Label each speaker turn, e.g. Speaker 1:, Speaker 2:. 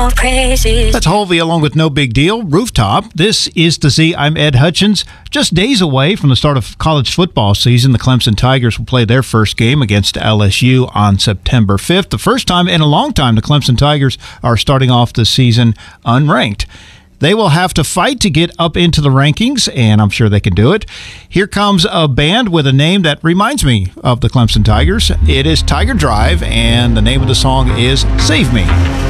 Speaker 1: more praises.
Speaker 2: That's Halvey along with No Big Deal, Rooftop. This is The Z. I'm Ed Hutchins. Just days away from the start of college football season, the Clemson Tigers will play their first game against LSU on September 5th. The first time in a long time the Clemson Tigers are starting off the season unranked. They will have to fight to get up into the rankings, and I'm sure they can do it. Here comes a band with a name that reminds me of the Clemson Tigers. It is Tiger Drive, and the name of the song is Save Me.